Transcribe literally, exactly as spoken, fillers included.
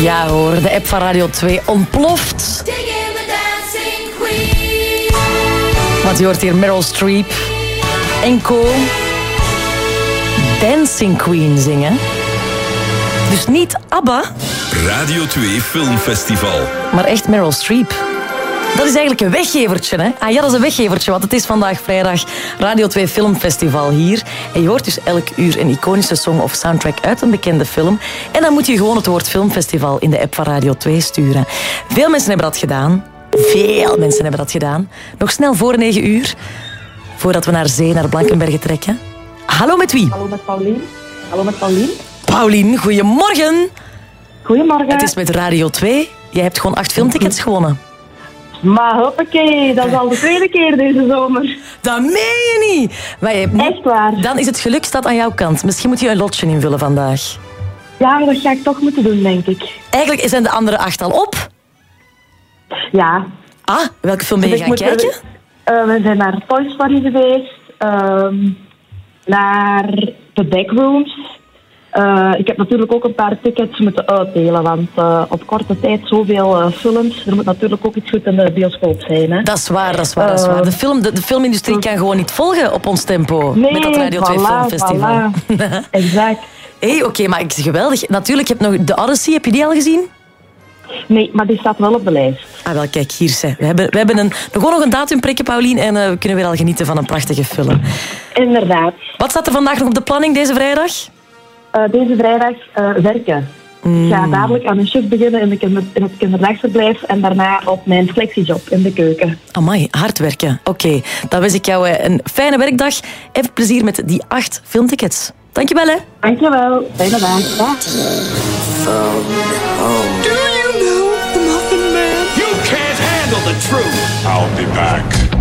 Ja hoor, de app van Radio twee ontploft. Want je hoort hier Meryl Streep en co. Dancing Queen zingen. Dus niet ABBA. Radio twee Filmfestival. Maar echt Meryl Streep. Dat is eigenlijk een weggevertje, hè? Ah ja, dat is een weggevertje, want het is vandaag vrijdag Radio twee Filmfestival hier. En je hoort dus elk uur een iconische song of soundtrack uit een bekende film. En dan moet je gewoon het woord Filmfestival in de app van Radio twee sturen. Veel mensen hebben dat gedaan. Veel mensen hebben dat gedaan. Nog snel voor negen uur. Voordat we naar zee, naar Blankenbergen trekken. Hallo met wie? Hallo met Paulien. Hallo met Paulien. Paulien, goedemorgen. Goedemorgen. Het is met Radio twee. Jij hebt gewoon acht filmtickets gewonnen. Maar hoppakee, dat is al de tweede keer deze zomer. Dat meen je niet. Maar je moet... Echt waar. Dan is het geluk staat aan jouw kant. Misschien moet je een lotje invullen vandaag. Ja, dat ga ik toch moeten doen, denk ik. Eigenlijk zijn de andere acht al op. Ja. Ah, welke film ben je Dus gaan ik moet- kijken? Uh, we zijn naar Toy Story geweest. ehm, naar The Backrooms. Uh, ik heb natuurlijk ook een paar tickets moeten uitdelen, want uh, op korte tijd zoveel uh, films. Er moet natuurlijk ook iets goed in de bioscoop zijn. Hè? Dat is waar, dat is waar, dat is waar. De, film, de, de filmindustrie kan gewoon niet volgen op ons tempo. Nee, met dat Radio twee voilà, Filmfestival. voilà. Exact. Hé, hey, oké, maar ik geweldig. Natuurlijk, je hebt nog de Odyssey, heb je die al gezien? Nee, maar die staat wel op de lijst. Ah, wel, kijk, hier zijn. We hebben, we hebben een, gewoon nog een datum prikken, Paulien, en uh, we kunnen weer al genieten van een prachtige film. Inderdaad. Wat staat er vandaag nog op de planning deze vrijdag? Uh, deze vrijdag uh, werken. Mm. Ik ga dadelijk aan een shift beginnen in, de kinder, in het kinderdagverblijf en daarna op mijn flexiejob in de keuken. Amai, hard werken. Oké, okay. Dan wens ik jou een fijne werkdag. Even plezier met die acht filmtickets. Dankjewel, hè. Dankjewel. Fijne dag. Dag. Do you know the Muffin Man? You can't handle the truth. I'll be back.